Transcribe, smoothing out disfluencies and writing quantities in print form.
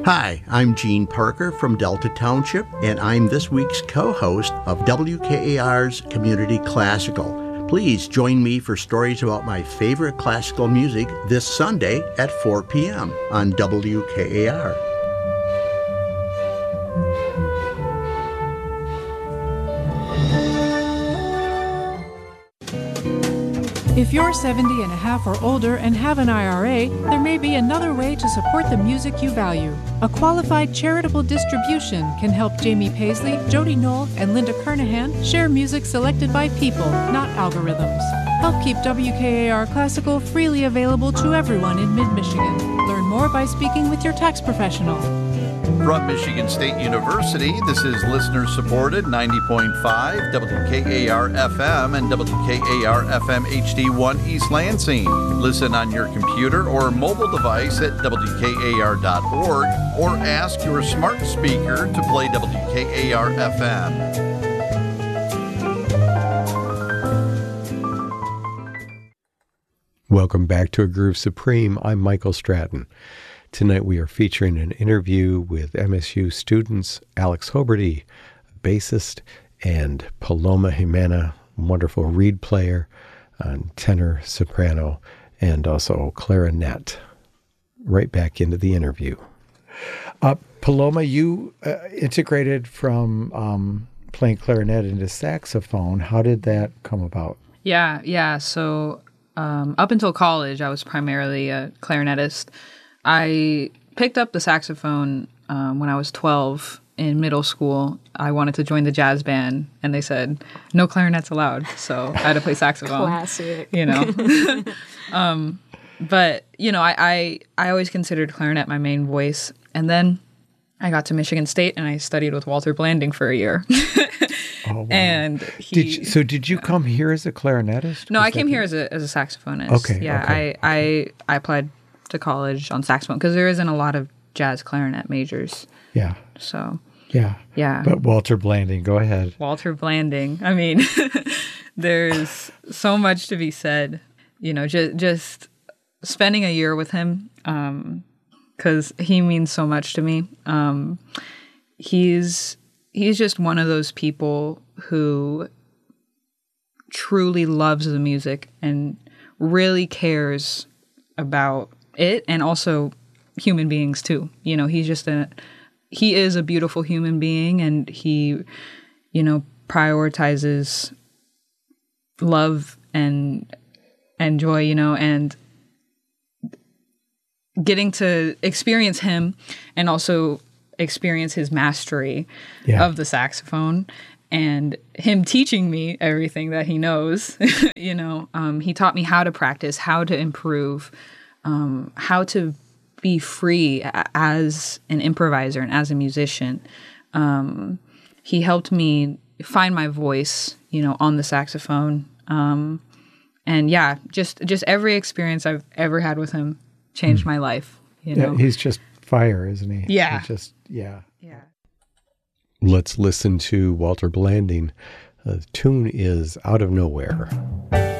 Hi, I'm Gene Parker from Delta Township, and I'm this week's co-host of WKAR's Community Classical. Please join me for stories about my favorite classical music this Sunday at 4 p.m. on WKAR. If you're 70 and a half or older and have an IRA, there may be another way to support the music you value. A qualified charitable distribution can help Jamie Paisley, Jody Knoll, and Linda Kernahan share music selected by people, not algorithms. Help keep WKAR Classical freely available to everyone in mid-Michigan. Learn more by speaking with your tax professional. From Michigan State University, this is listener-supported 90.5 WKAR-FM and WKAR-FM HD1 East Lansing. Listen on your computer or mobile device at WKAR.org or ask your smart speaker to play WKAR-FM. Welcome back to A Groove Supreme. I'm Michael Stratton. Tonight we are featuring an interview with MSU students Alex Hoberty, bassist, and Paloma Jimena, wonderful reed player, tenor, soprano, and also clarinet. Right back into the interview. Paloma, you integrated from playing clarinet into saxophone. How did that come about? Yeah. So up until college, I was primarily a clarinetist. I picked up the saxophone when I was 12 in middle school. I wanted to join the jazz band, and they said, no clarinets allowed. So I had to play saxophone. Classic. You know. But, you know, I always considered clarinet my main voice. And then I got to Michigan State, and I studied with Walter Blanding for a year. Oh, wow. And did you come here as a clarinetist? No, I came here as a saxophonist. Okay. Yeah, okay. I applied to college on saxophone because there isn't a lot of jazz clarinet majors. Yeah. So. Yeah. But Walter Blanding, go ahead. Walter Blanding. I mean, there's so much to be said. You know, just spending a year with him, because he means so much to me. He's just one of those people who truly loves the music and really cares about it, and also human beings too. You know, he is a beautiful human being, and he, you know, prioritizes love and joy, you know, and getting to experience him and also experience his mastery of the saxophone, and him teaching me everything that he knows. You know, he taught me how to practice, how to improve, how to be free as an improviser and as a musician. He helped me find my voice, you know, on the saxophone. And yeah, just every experience I've ever had with him changed my life. You know? He's just fire, isn't he? Yeah. He's just, yeah. Let's listen to Walter Blanding. The tune is Out of Nowhere.